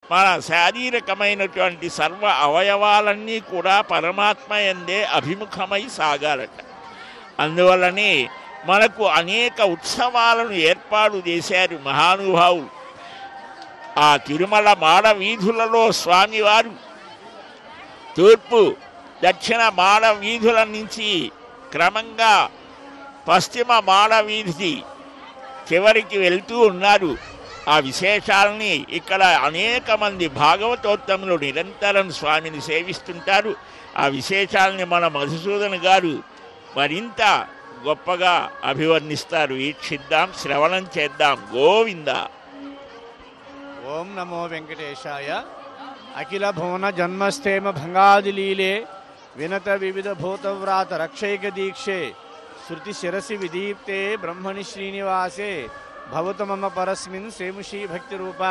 మన శారీరకమైనటువంటి సర్వ అవయవాలన్నీ కూడా పరమాత్మ యందే అభిముఖమై సాగాలట. అందువల్లనే మనకు అనేక ఉత్సవాలను ఏర్పాటు చేశారు మహానుభావులు. ఆ తిరుమల మాడ వీధులలో స్వామివారు తూర్పు దక్షిణ మాడ వీధుల నుంచి క్రమంగా పశ్చిమ మాడ వీధి చివరికి వెళ్తూ ఉన్నారు. ఆ విశేషాలని ఇక్కడ అనేక మంది భాగవతోత్తములు నిరంతరం స్వామిని సేవిస్తుంటారు. ఆ విశేషాలని మన మధుసూదన్ గారు మరింత గొప్పగా అభివర్ణిస్తారు. వీక్షిద్దాం, శ్రవణం చేద్దాం. గోవింద. ఓం నమో వెంకటేశాయ. అఖిల భువన జన్మస్థేమ భంగాదిలీలే వినత వివిధ భూతవ్రాత రక్షైక దీక్షే శృతి శిరసి విదీప్తే బ్రహ్మణి శ్రీనివాసే భవతు మమ పరస్మిన్ సేముషీ భక్తి రూప.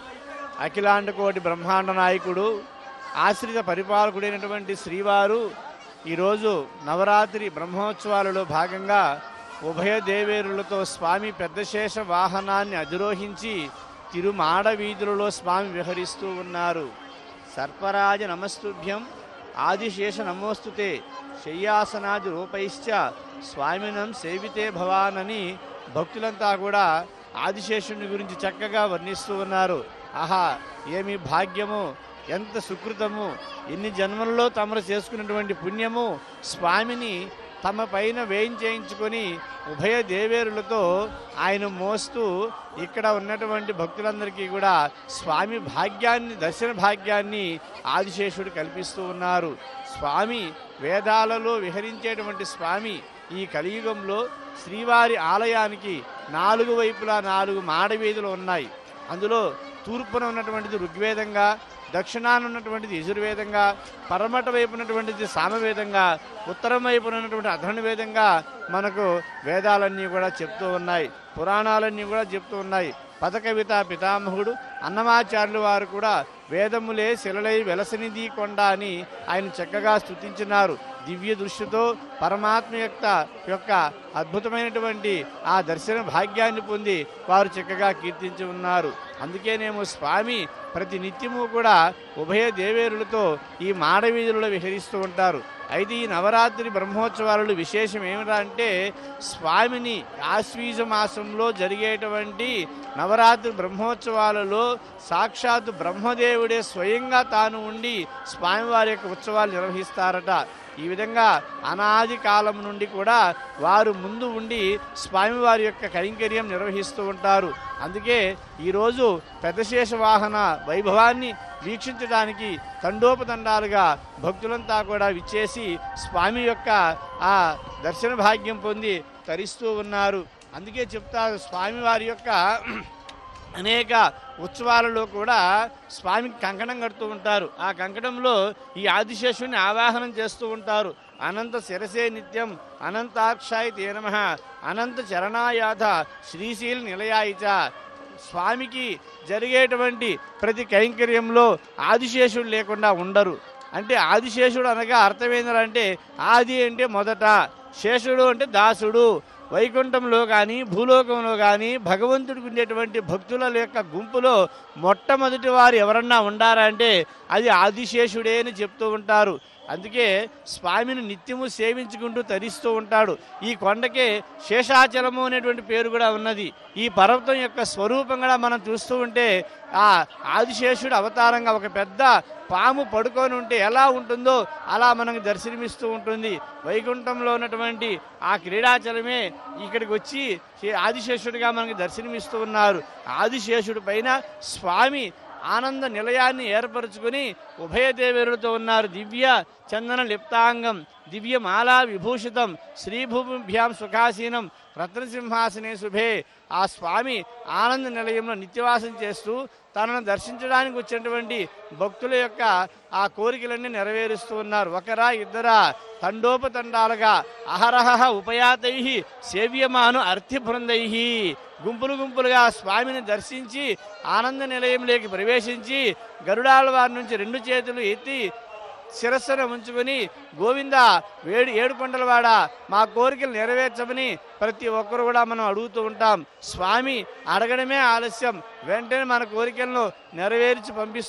అఖిలాండ కోటి బ్రహ్మాండ నాయకుడు, ఆశ్రిత పరిపాలకుడైనటువంటి శ్రీవారు ఈరోజు నవరాత్రి బ్రహ్మోత్సవాలలో భాగంగా ఉభయ దేవేరులతో స్వామి పెద్దశేష వాహనాన్ని అధిరోహించి తిరుమాడ వీధులలో స్వామి విహరిస్తూ ఉన్నారు. సర్పరాజ నమస్తుభ్యం ఆదిశేష నమోస్తుతే శయ్యాసనాది రూపైశ్చ స్వామినం సేవితే భవానని భక్తులంతా కూడా ఆదిశేషుని గురించి చక్కగా వర్ణిస్తూ ఉన్నారు. ఆహా, ఏమి భాగ్యము, ఎంత సుకృతము, ఎన్ని జన్మలలో తమరు చేసుకున్నటువంటి పుణ్యము. స్వామిని తమ పైన వేయించేయించుకొని ఉభయ దేవేరులతో ఆయన మోస్తూ ఇక్కడ ఉన్నటువంటి భక్తులందరికీ కూడా స్వామి భాగ్యాన్ని, దర్శన భాగ్యాన్ని ఆదిశేషుడు కల్పిస్తూ ఉన్నారు. స్వామి వేదాలలో విహరించేటువంటి స్వామి ఈ కలియుగంలో శ్రీవారి ఆలయానికి 4 వైపులా 4 మాడవీధులు ఉన్నాయి. అందులో తూర్పున ఉన్నటువంటిది ఋగ్వేదంగా, దక్షిణాన ఉన్నటువంటిది యజుర్వేదంగా, పరమట వైపు ఉన్నటువంటిది సామవేదంగా, ఉత్తరం వైపు ఉన్నటువంటి అధర్వవేదంగా మనకు వేదాలన్నీ కూడా చెప్తూ ఉన్నాయి, పురాణాలన్నీ కూడా చెప్తూ ఉన్నాయి. పదకవిత పితామహుడు అన్నమాచార్యులు వారు కూడా వేదములే శిలలై వెలసనిధి కొండ అని ఆయన చక్కగా స్తుతించినారు. దివ్య దృష్టితో పరమాత్మ యొక్క అద్భుతమైనటువంటి ఆ దర్శన భాగ్యాన్ని పొంది వారు చక్కగా కీర్తించి ఉన్నారు. అందుకేనేమో స్వామి ప్రతి నిత్యము కూడా ఉభయ దేవేరులతో ఈ మాడవీధులలో విహరిస్తూ ఉంటారు. అయితే ఈ నవరాత్రి బ్రహ్మోత్సవాలలో విశేషం ఏమిటంటే స్వామిని ఆశ్వీజ మాసంలో జరిగేటువంటి నవరాత్రి బ్రహ్మోత్సవాలలో సాక్షాత్ బ్రహ్మదేవుడే స్వయంగా తాను ఉండి స్వామివారి యొక్క ఉత్సవాలు నిర్వహిస్తారట. ఈ విధంగా అనాది కాలం నుండి కూడా వారు ముందు ఉండి స్వామివారి యొక్క కైంకర్యం నిర్వహిస్తూ ఉంటారు. అందుకే ఈరోజు పెద్దశేష వాహన వైభవాన్ని వీక్షించడానికి తండోపతండాలుగా భక్తులంతా కూడా విచ్చేసి స్వామి యొక్క ఆ దర్శన భాగ్యం పొంది తరిస్తూ ఉన్నారు. అందుకే చెప్తారు, స్వామివారి యొక్క అనేక ఉత్సవాలలో కూడా స్వామికి కంకణం కడుతూ ఉంటారు. ఆ కంకణంలో ఈ ఆదిశేషుని ఆవాహనం చేస్తూ ఉంటారు. అనంత శిరసే నిత్యం అనంతాక్షాయ తే నమః అనంత చరణాయాథ శ్రీశీల నిలయాయిచ. స్వామికి జరిగేటువంటి ప్రతి కైంకర్యంలో ఆదిశేషుడు లేకుండా ఉండరు. అంటే ఆదిశేషుడు అనగా అర్థం ఏంటంటే ఆది అంటే మొదట, శేషుడు అంటే దాసుడు. వైకుంఠంలో కానీ భూలోకంలో కానీ భగవంతుడికి ఉండేటువంటి భక్తుల యొక్క గుంపులో మొట్టమొదటి వారు ఎవరన్నా ఉండారంటే అది ఆదిశేషుడే అని చెప్తూ ఉంటారు. అందుకే స్వామిని నిత్యము సేవించుకుంటూ తరిస్తూ ఉంటాడు. ఈ కొండకే శేషాచలము అనేటువంటి పేరు కూడా ఉన్నది. ఈ పర్వతం యొక్క స్వరూపం కూడా మనం చూస్తూ ఉంటే ఆ ఆదిశేషుడు అవతారంగా ఒక పెద్ద పాము పడుకొని ఉంటే ఎలా ఉంటుందో అలా మనకు దర్శనమిస్తూ ఉంటుంది. వైకుంఠంలో ఉన్నటువంటి ఆ క్రీడాచలమే ఇక్కడికి వచ్చి ఆదిశేషుడిగా మనకు దర్శనమిస్తూ ఉన్నారు. ఆదిశేషుడి పైన స్వామి ఆనంద నిలయాన్ని ఏర్పరచుకుని ఉభయ దేవేరులతో ఉన్నారు. దివ్య చందన లిప్తాంగం దివ్యమాలా విభూషితం శ్రీభూమిభ్యాం సుఖాసీనం రత్నసింహాసనే శుభే. ఆ స్వామి ఆనంద నిలయంలో నిత్యవాసం చేస్తూ తనను దర్శించడానికి వచ్చినటువంటి భక్తుల యొక్క ఆ కోరికలన్నీ నెరవేరుస్తూ ఉన్నారు. ఒకరా ఇద్దరా తండోపతండాలుగా అహరహ ఉపయాతై సేవ్యమాను అర్థి బృందై గుంపులు గుంపులుగా స్వామిని దర్శించి ఆనంద నిలయంలోకి ప్రవేశించి గరుడాల వారి నుంచి 2 చేతులు ఎత్తి శిరస్సును ఉంచుకొని గోవింద ఏడుకొండలవాడ మా కోరికలు నెరవేర్చమని ప్రతి ఒక్కరు కూడా మనం అడుగుతూ ఉంటాం. స్వామి అడగడమే ఆలస్యం, వెంటనే మన కోరికలను నెరవేర్చి పంపిస్తూ